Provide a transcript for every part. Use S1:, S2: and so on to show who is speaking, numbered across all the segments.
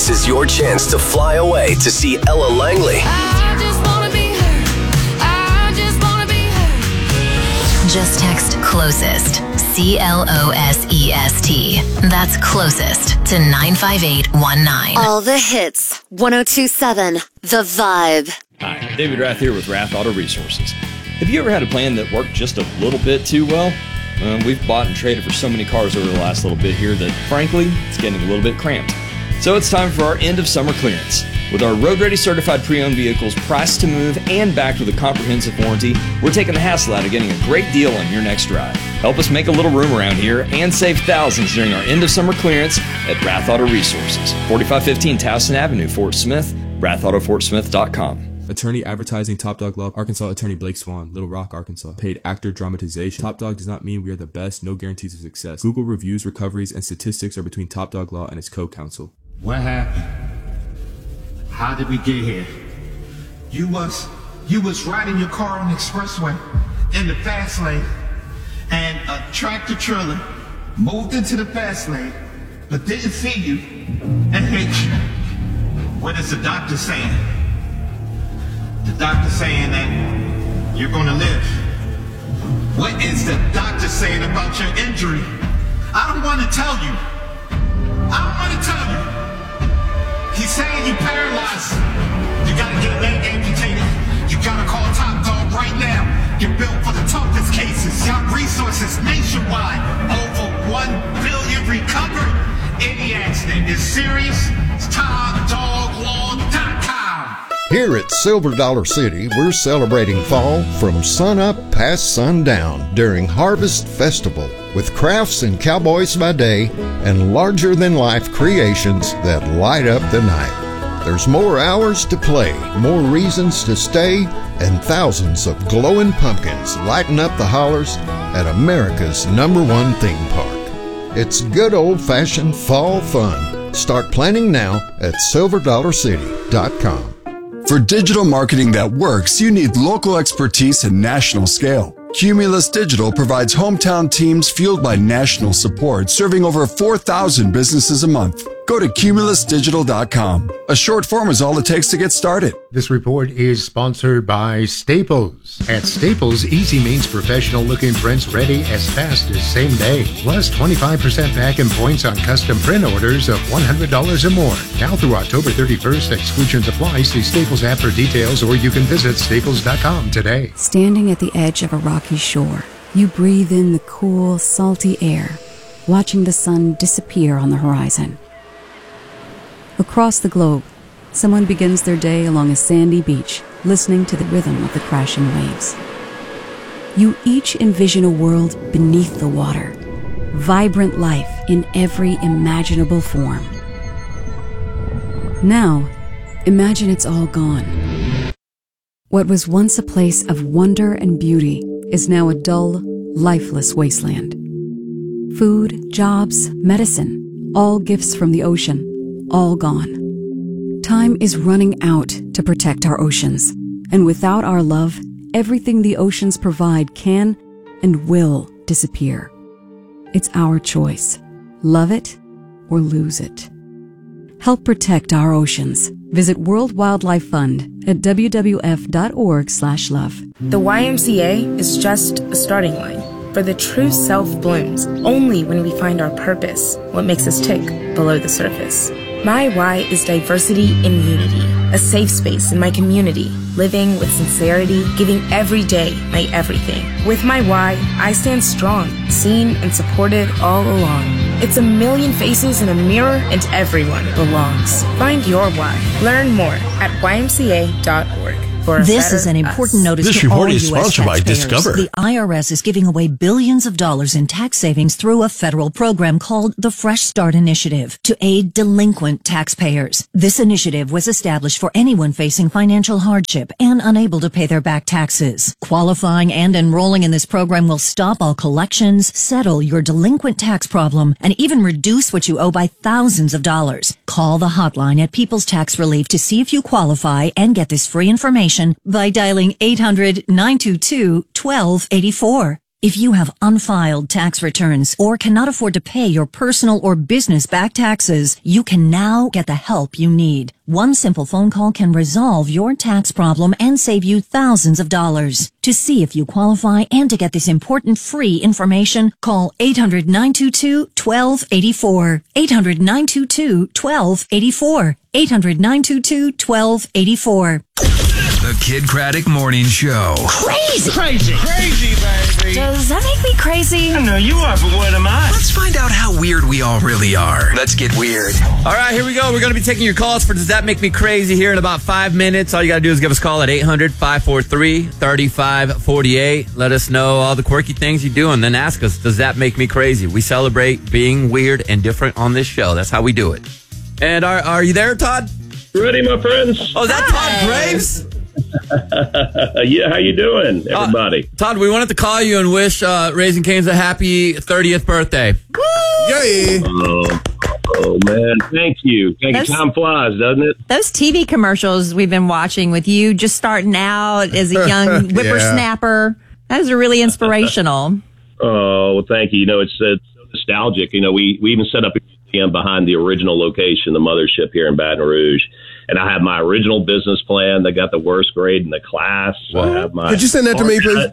S1: This is your chance to fly away to see Ella Langley.
S2: I just wanna be her. I just wanna be her.
S3: Just text CLOSEST, CLOSEST. That's closest to 95819.
S4: All the hits. 102.7 The Vibe.
S5: Hi, David Rath here with Rath Auto Resources. Have you ever had a plan that worked just a little bit too well? We've bought and traded for so many cars over the last little bit here that, frankly, it's getting a little bit cramped. So it's time for our end of summer clearance. With our road-ready certified pre-owned vehicles priced to move and backed with a comprehensive warranty, we're taking the hassle out of getting a great deal on your next drive. Help us make a little room around here and save thousands during our end of summer clearance at Rath Auto Resources, 4515 Towson Avenue, Fort Smith, rathautofortsmith.com.
S6: Attorney advertising Top Dog Law. Arkansas attorney Blake Swan, Little Rock, Arkansas. Paid actor dramatization. Top Dog does not mean we are the best, no guarantees of success. Google reviews, recoveries, and statistics are between Top Dog Law and its co-counsel.
S7: What happened? How did we get here? You was riding your car on the expressway in the fast lane, and a tractor trailer moved into the fast lane, but didn't see you and hit you. What is the doctor saying? The doctor saying that you're gonna live. What is the doctor saying about your injury? I don't want to tell you. I don't want to tell you. He's saying you paralyzed. You gotta get a leg amputated. You gotta call Top Dog right now. You're built for the toughest cases. Got resources nationwide. Over 1 billion recovered. Any accident is serious. It's TopDogLaw.com.
S8: Here at Silver Dollar City, we're celebrating fall from sunup past sundown during Harvest Festival with crafts and cowboys by day and larger-than-life creations that light up the night. There's more hours to play, more reasons to stay, and thousands of glowing pumpkins lighten up the hollers at America's #1 theme park. It's good old-fashioned fall fun. Start planning now at silverdollarcity.com.
S9: For digital marketing that works, you need local expertise and national scale. Cumulus Digital provides hometown teams fueled by national support, serving over 4,000 businesses a month. Go to cumulusdigital.com. A short form is all it takes to get started.
S10: This report is sponsored by Staples. At Staples, easy means professional-looking prints ready as fast as same day. Plus 25% back in points on custom print orders of $100 or more. Now through October 31st, exclusions apply. See Staples app for details, or you can visit staples.com today.
S11: Standing at the edge of a rocky shore, you breathe in the cool, salty air, watching the sun disappear on the horizon. Across the globe, someone begins their day along a sandy beach, listening to the rhythm of the crashing waves. You each envision a world beneath the water, vibrant life in every imaginable form. Now, imagine it's all gone. What was once a place of wonder and beauty is now a dull, lifeless wasteland. Food, jobs, medicine, all gifts from the ocean, all gone. Time is running out to protect our oceans, and without our love, everything the oceans provide can and will disappear. It's our choice. Love it or lose it. Help protect our oceans. Visit World Wildlife Fund at wwf.org/love.
S12: The YMCA is just a starting line, for the true self blooms only when we find our purpose, what makes us tick below the surface. My why is diversity and unity, a safe space in my community, living with sincerity, giving every day my everything. With my why, I stand strong, seen and supported all along. It's a million faces in a mirror, and everyone belongs. Find your why. Learn more at ymca.org.
S13: This is an important notice
S14: this
S13: to all
S14: report is
S13: U.S.
S14: sponsored by
S13: taxpayers.
S14: Discover.
S13: The IRS is giving away billions of dollars in tax savings through a federal program called the Fresh Start Initiative to aid delinquent taxpayers. This initiative was established for anyone facing financial hardship and unable to pay their back taxes. Qualifying and enrolling in this program will stop all collections, settle your delinquent tax problem, and even reduce what you owe by thousands of dollars. Call the hotline at People's Tax Relief to see if you qualify and get this free information by dialing 800-922-1284. If you have unfiled tax returns or cannot afford to pay your personal or business back taxes, you can now get the help you need. One simple phone call can resolve your tax problem and save you thousands of dollars. To see if you qualify and to get this important free information, call 800-922-1284. 800-922-1284. 800-922-1284.
S1: The Kid Craddock Morning Show.
S14: Crazy, baby.
S15: Does that make me crazy?
S14: I know you are, but what am I?
S1: Let's find out how weird we all really are. Let's get weird.
S16: All right, here we go. We're going to be taking your calls for Does That Make Me Crazy here in about 5 minutes. All you got to do is give us a call at 800-543-3548. Let us know all the quirky things you do and then ask us, does that make me crazy? We celebrate being weird and different on this show. That's how we do it. And are you there, Todd?
S17: Ready, my friends.
S16: Oh, is that Todd Graves?
S17: Yeah, how you doing, everybody?
S16: Todd, we wanted to call you and wish Raising Cane's a happy 30th birthday.
S17: Woo! Yay! Oh, man, thank you. Time flies, doesn't it?
S15: Those TV commercials we've been watching with you just starting out as a young whippersnapper, those are really inspirational.
S17: Oh, well, thank you. You know, it's so nostalgic. You know, we even set up a museum behind the original location, the mothership here in Baton Rouge. And I have my original business plan that got the worst grade in the class. I have my
S18: Could you send that to me, please?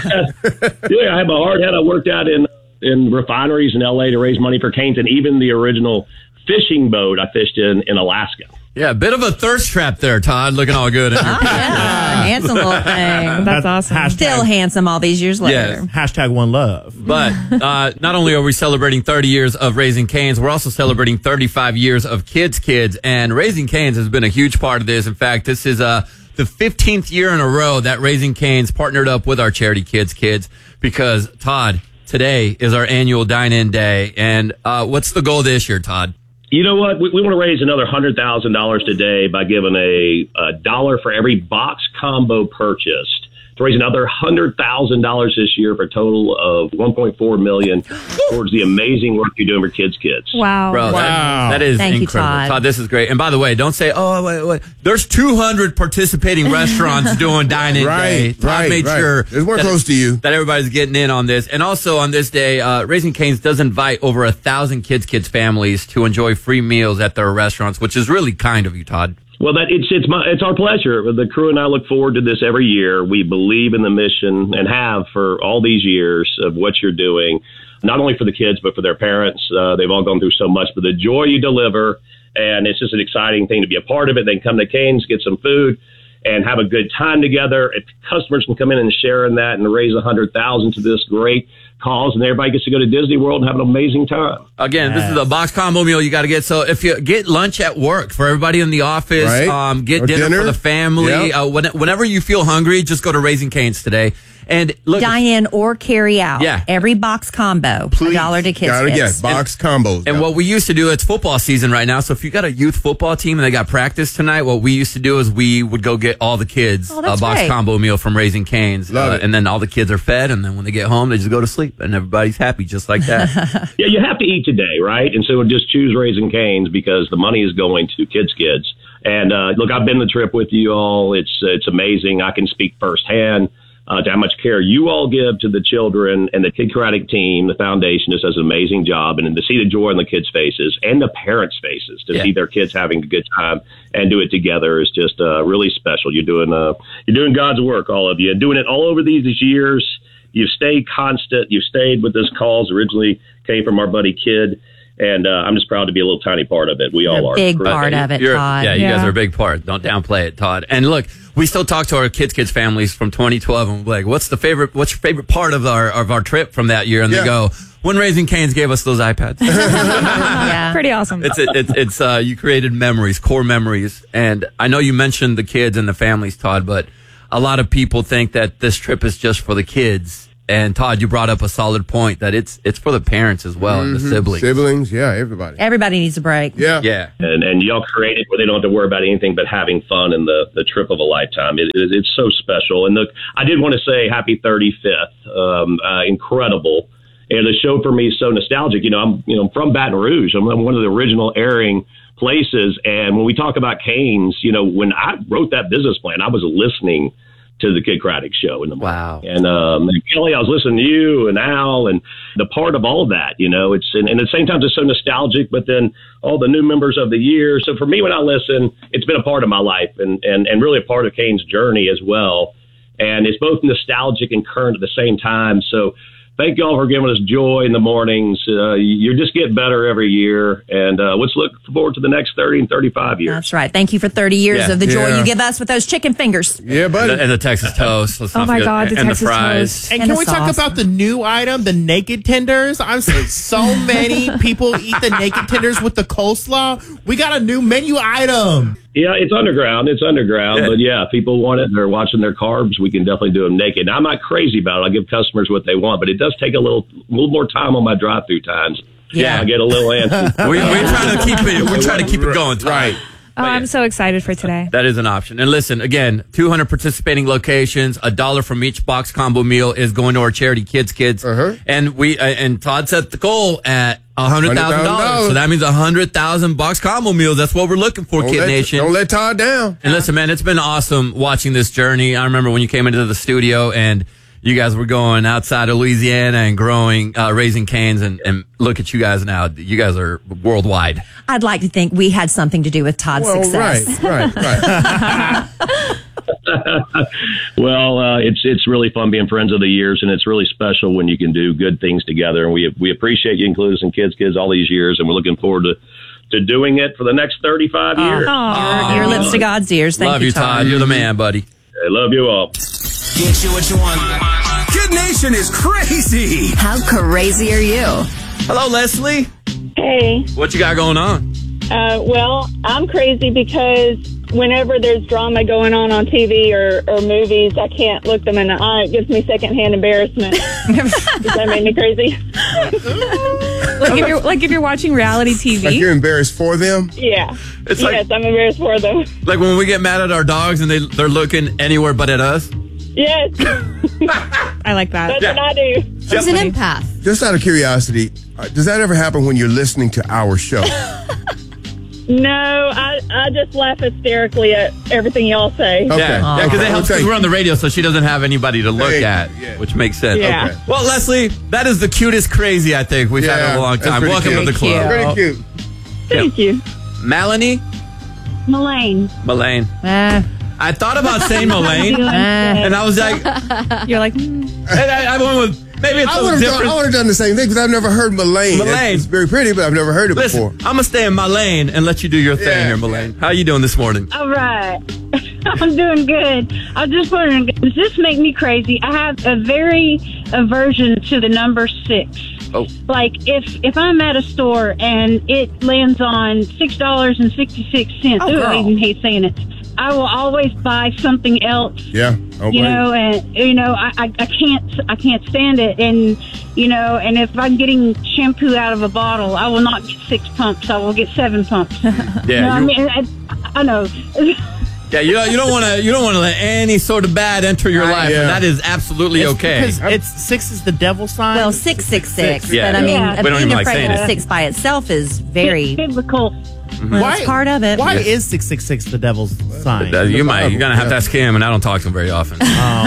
S17: Yeah, I have my hard hat. I worked out in refineries in L.A. to raise money for Cane's, and even the original fishing boat I fished in Alaska.
S16: Yeah, a bit of a thirst trap there, Todd. Looking all good.
S15: Handsome little thing. That's awesome. Still handsome all these years later.
S16: Yes. Hashtag one love. But not only are we celebrating 30 years of Raising Cane's, we're also celebrating 35 years of Kids. And Raising Cane's has been a huge part of this. In fact, this is the 15th year in a row that Raising Cane's partnered up with our charity Kids, because, Todd, today is our annual dine-in day. And what's the goal this year, Todd?
S17: You know what? We want to raise another $100,000 today by giving a dollar for every box combo purchased to raise another $100,000 this year for a total of $1.4 million towards the amazing work you're doing for Kids.
S15: Wow.
S16: Bro, that is
S15: Thank
S16: incredible.
S15: you, Todd.
S16: Todd, this is great. And by the way, don't say, wait. There's 200 participating restaurants doing dine-in day. Todd made sure
S18: we're close to you.
S16: That everybody's getting in on this. And also on this day, Raising Cane's does invite over 1,000 Kids families to enjoy free meals at their restaurants, which is really kind of you, Todd.
S17: Well, it's our pleasure. The crew and I look forward to this every year. We believe in the mission and have for all these years of what you're doing, not only for the kids, but for their parents. They've all gone through so much, but the joy you deliver, and it's just an exciting thing to be a part of it. They can come to Cane's, get some food, and have a good time together. If customers can come in and share in that and raise $100,000 to this great cause, and everybody gets to go to Disney World and have an amazing time.
S16: Again, This is a box combo meal you got to get. So if you get lunch at work for everybody in the office, get dinner for the family. Yep. Whenever you feel hungry, just go to Raising Cane's today. And look,
S15: dine-in or carry out.
S16: Yeah.
S15: Every box combo, $1 to Kids.
S18: Gotta get box combos.
S16: And what we used to do, it's football season right now. So if you got a youth football team and they got practice tonight, what we used to do is we would go get all the kids a box combo meal from Raising Cane's. And then all the kids are fed. And then when they get home, they just go to sleep. And everybody's happy just like that.
S17: Yeah, you have to eat today, right? And so just choose Raising Cane's because the money is going to Kids. And look, I've been the trip with you all. It's amazing. I can speak firsthand to how much care you all give to the children, and the Kid Craddock team, the foundation, just does an amazing job. And to see the joy on the kids' faces and the parents' faces, to see their kids having a good time and do it together is just really special. You're doing God's work, all of you, and doing it all over these years. You've stayed constant. You've stayed with this cause. Originally came from our buddy Kid. And I'm just proud to be a little tiny part of it. We all are.
S15: Big part of it, Todd.
S16: Yeah, you guys are a big part. Don't downplay it, Todd. And look, we still talk to our kids families from 2012, and we're like, what's your favorite part of our trip from that year? And they go, when Raising Cane's gave us those iPads.
S19: Yeah, pretty awesome.
S16: It's you created memories, core memories. And I know you mentioned the kids and the families, Todd, but a lot of people think that this trip is just for the kids. And Todd, you brought up a solid point that it's for the parents as well and the siblings.
S18: Siblings, yeah, everybody.
S15: Everybody needs a break.
S16: Yeah.
S17: And y'all create it where they don't have to worry about anything but having fun and the trip of a lifetime. It's so special. And look, I did want to say happy 35th. Incredible. And the show for me is so nostalgic. I'm from Baton Rouge. I'm one of the original airing places. And when we talk about Cane's, when I wrote that business plan, I was listening to the Kid Craddock show in the morning. Wow. And Kelly, I was listening to you and Al and the part of all that, it's, and at the same time, it's so nostalgic, but then all the new members of the year. So for me, when I listen, it's been a part of my life and really a part of Kane's journey as well. And it's both nostalgic and current at the same time. So thank y'all for giving us joy in the mornings. You just get better every year. And let's look forward to the next 30 and 35 years.
S15: That's right. Thank you for 30 years of the joy you give us with those chicken fingers.
S18: Yeah, buddy.
S16: And the Texas toast. Let's
S19: Oh
S16: not
S19: my
S16: forget-
S19: God, the
S16: and
S19: Texas
S16: the fries.
S19: toast.
S20: And
S19: And
S20: can
S19: the
S20: we talk
S19: sauce.
S20: about the new item, the naked tenders? I'm so many people eat the naked tenders with the coleslaw. We got a new menu item.
S17: Yeah, it's underground. But yeah, if people want it, they're watching their carbs, we can definitely do them naked. Now, I'm not crazy about it. I give customers what they want, but it does take a little more time on my drive-through times.
S16: Yeah.
S17: I get a little antsy.
S16: We're trying to keep it going. Right.
S19: Oh, I'm so excited for today.
S16: That is an option. And listen, again, 200 participating locations, $1 from each box combo meal is going to our charity Kids. And we and Todd set the goal at $100,000. So that means 100,000 box combo meals. That's what we're looking for, Kid Nation.
S18: Don't let Todd down.
S16: And listen, man, it's been awesome watching this journey. I remember when you came into the studio and you guys were going outside of Louisiana and growing, Raising Cane's, and look at you guys now. You guys are worldwide.
S15: I'd like to think we had something to do with Todd's success.
S18: Right.
S17: Well, it's really fun being friends of the years, and it's really special when you can do good things together. And we appreciate you including us in Kids all these years, and we're looking forward to doing it for the next 35 years.
S15: Your lips to God's ears. Thank
S16: Love you, Todd. You're the man, buddy.
S17: I love you all.
S1: Get you what you want. Kid Nation is crazy.
S3: How crazy are you?
S16: Hello, Leslie.
S21: Hey.
S16: What you got going on?
S21: Well, I'm crazy because whenever there's drama going on TV or movies, I can't look them in the eye. It gives me secondhand embarrassment. Does that make me crazy?
S19: Like if you're watching reality TV.
S18: Like you're embarrassed for them?
S21: Yeah.
S16: It's
S21: yes, I'm embarrassed for them.
S16: Like when we get mad at our dogs and they're looking anywhere but at us?
S21: Yes.
S19: I like that.
S21: That's what I do.
S4: She's an empath.
S18: Just out of curiosity, does that ever happen when you're listening to our show?
S21: No, I just laugh hysterically at everything y'all say.
S18: Okay.
S16: Yeah, because it helps because we're on the radio, so she doesn't have anybody to look at, which makes sense.
S21: Yeah.
S16: Okay. Well, Leslie, that is the cutest crazy I think we've had in a long time. Welcome to the club.
S18: Pretty cute.
S21: Thank you.
S16: Melanie?
S21: Melaine.
S16: I thought about saying Melaine, and I was like,
S19: you're like,
S16: and I went with maybe it's
S18: I
S16: a
S18: would
S16: different.
S18: have done the same thing because I've never heard Melaine. It's very pretty, but I've never heard it
S16: Listen,
S18: before.
S16: I'm gonna stay in my lane and let you do your thing here, Melaine. How you doing this morning?
S21: All right. I'm doing good. I was just wondering, does this make me crazy? I have a very aversion to the number 6.
S16: Oh.
S21: Like if I'm at a store and it lands on $6.66, I even hate saying it. I will always buy something else.
S18: Yeah. Oh,
S21: I can't stand it. And and if I'm getting shampoo out of a bottle, I will not get 6 pumps. I will get 7 pumps.
S16: Yeah.
S21: I know.
S16: Yeah, you don't want to let any sort of bad enter your life.
S20: Yeah.
S16: And that is absolutely okay.
S20: Because 6 is the devil sign.
S15: Well, 666.
S16: Yeah.
S15: But I mean,
S16: We don't even
S15: being
S16: like
S15: afraid
S16: saying
S15: of
S16: it.
S15: 6 by itself is very
S21: biblical.
S15: Well, it's part of it.
S20: Why is 666 the devil's sign?
S16: You're gonna have to ask him, and I don't talk to him very often.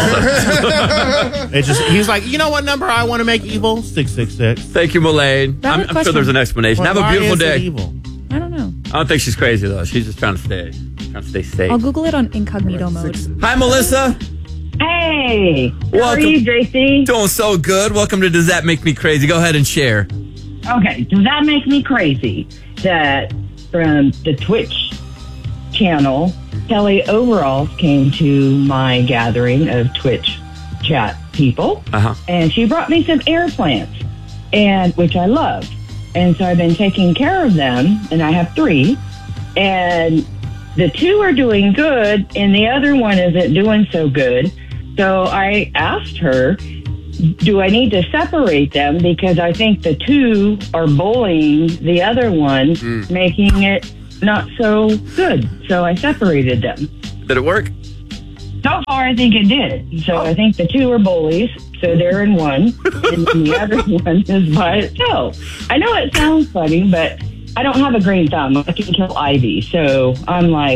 S20: He was like, you know what number I want to make evil? 666.
S16: Thank you, Melaine. I'm sure there's an explanation. Have a beautiful day.
S20: Evil?
S19: I don't know.
S16: I don't think she's crazy though. She's just trying to stay safe.
S19: I'll Google it on incognito mode.
S16: Hi, Melissa.
S22: Hey. How
S16: Welcome.
S22: are you, JC?
S16: Doing so good. Welcome to Does That Make Me Crazy? Go ahead and share.
S22: Okay. Does that make me crazy that from the Twitch channel, Kelly Overalls came to my gathering of Twitch chat people, and she brought me some air plants, which I loved. And so I've been taking care of them, and I have 3, and the 2 are doing good, and the other one isn't doing so good. So I asked her, do I need to separate them? Because I think the 2 are bullying the other one, making it not so good. So I separated them.
S16: Did it work?
S22: So far, I think it did. So I think the 2 are bullies, so they're in one, and the other one is by itself. I know it sounds funny, but I don't have a green thumb. I can kill ivy. So I'm like,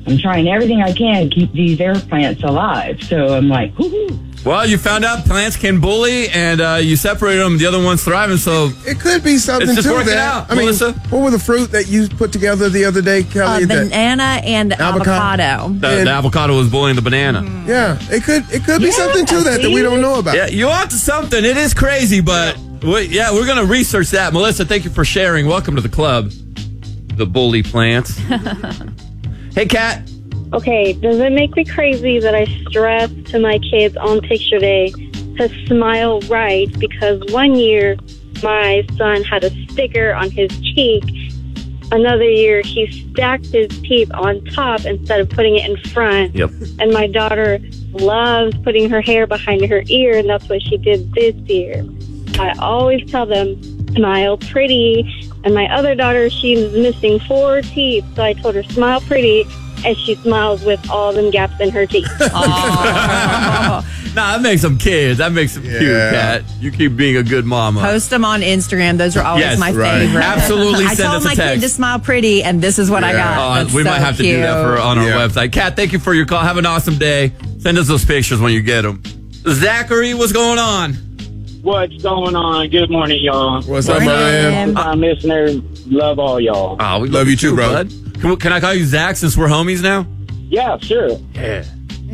S22: I'm trying everything I can to keep these air plants alive. So I'm like, whoo-hoo.
S16: Well, you found out plants can bully, and you separated them. The other one's thriving, so
S18: it could be something
S16: it's just
S18: to
S16: working
S18: that.
S16: out.
S18: I mean,
S16: Melissa,
S18: what were the fruit that you put together the other day, Kelly?
S15: Banana and avocado.
S16: the avocado was bullying the banana.
S18: Yeah, it could be something to that we don't know about.
S16: Yeah, you on to something. It is crazy, but we're going to research that. Melissa, thank you for sharing. Welcome to the club, the bully plants. Hey, Kat.
S21: Okay, does it make me crazy that I stress to my kids on picture day to smile right? Because one year my son had a sticker on his cheek. Another year he stacked his teeth on top instead of putting it in front.
S16: Yep.
S21: And my daughter loves putting her hair behind her ear, and that's what she did this year. I always tell them, smile pretty. And my other daughter, she's missing 4 teeth, so I told her, smile pretty. And she smiles with all them gaps in her teeth.
S16: Nah, that makes them kids. That makes them cute, Kat. You keep being a good mama.
S15: Post them on Instagram. Those are always my favorite.
S16: Absolutely,
S15: I
S16: send
S15: told
S16: us a
S15: my
S16: text.
S15: kid to smile pretty, and this is what I got.
S16: We
S15: That's
S16: might
S15: so
S16: have to do that on our website. Kat, thank you for your call. Have an awesome day. Send us those pictures when you get them. Zachary, what's going on?
S2: What's going on? Good morning, y'all.
S18: What's up, man?
S2: I'm listener. Love all y'all.
S16: Oh, we love you too, bro. Bud. Can I call you Zach since we're homies now?
S2: Yeah, sure.
S16: Yeah.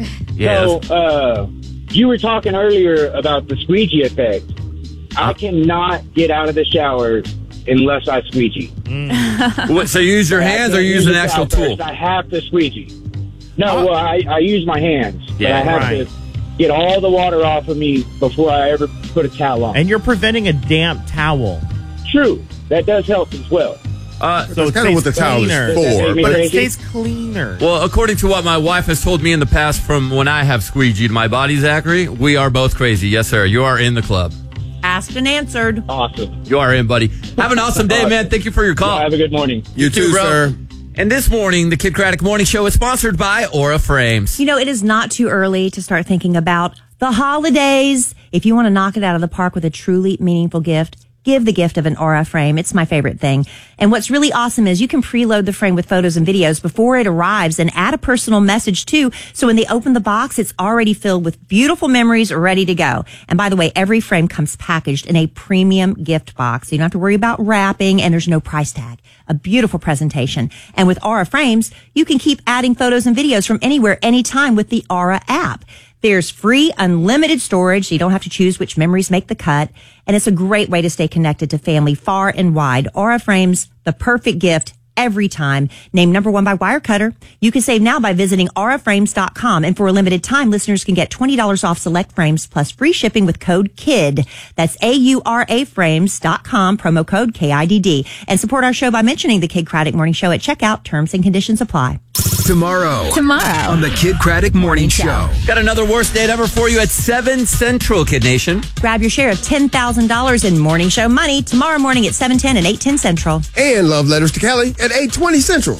S2: So, you were talking earlier about the squeegee effect. I cannot get out of the shower unless I squeegee.
S16: What, so you use your hands or you use an actual tool?
S2: I have to squeegee. No, well, I use my hands.
S20: Yeah,
S2: but I have to get all the water off of me before I ever put a towel on.
S20: And you're preventing a damp towel.
S2: True. That does help as well.
S20: So it's kind of what the towel is for. But it stays cleaner.
S16: Well, according to what my wife has told me in the past from when I have squeegeed my body, Zachary, we are both crazy. Yes, sir. You are in the club.
S15: Asked and answered.
S2: Awesome.
S16: You are in, buddy. Have an awesome day, man. Thank you for your call.
S2: Have a good morning.
S16: You too,
S18: bro.
S16: sir. And this morning, the Kid Craddock Morning Show is sponsored by Aura Frames.
S15: You know, it is not too early to start thinking about the holidays. If you want to knock it out of the park with a truly meaningful gift, give the gift of an Aura frame. It's my favorite thing. And what's really awesome is you can preload the frame with photos and videos before it arrives and add a personal message too. So when they open the box, it's already filled with beautiful memories ready to go. And by the way, every frame comes packaged in a premium gift box. So you don't have to worry about wrapping, and there's no price tag. A beautiful presentation. And with Aura frames, you can keep adding photos and videos from anywhere, anytime with the Aura app. There's free, unlimited storage, so you don't have to choose which memories make the cut. And it's a great way to stay connected to family far and wide. Aura Frames, the perfect gift every time. Named #1 by Wirecutter. You can save now by visiting auraframes.com. And for a limited time, listeners can get $20 off select frames plus free shipping with code KID. That's AURAFrames.com, promo code KIDD. And support our show by mentioning the Kid Craddock Morning Show at checkout. Terms and conditions apply.
S1: Tomorrow on the Kid Craddock Morning Show.
S16: Got another worst date ever for you at 7 Central, Kid Nation.
S15: Grab your share of $10,000 in morning show money tomorrow morning at 7:10 and 8:10 Central.
S18: And love letters to Kelly at 8:20 Central.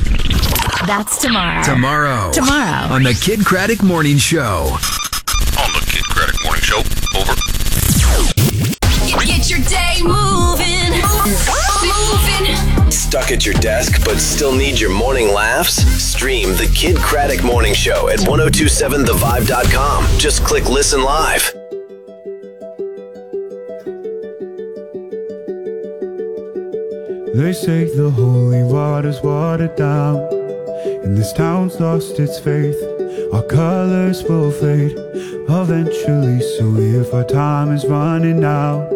S3: That's tomorrow.
S1: Tomorrow on the Kid Craddock Morning Show.
S5: On the Kid Craddock Morning Show. Over.
S3: Get your day moving.
S23: Stuck at your desk but still need your morning laughs? Stream the Kid Craddock Morning Show at 1027thevibe.com. Just click listen live.
S24: They say the holy water's watered down, and this town's lost its faith. Our colors will fade eventually, so if our time is running out,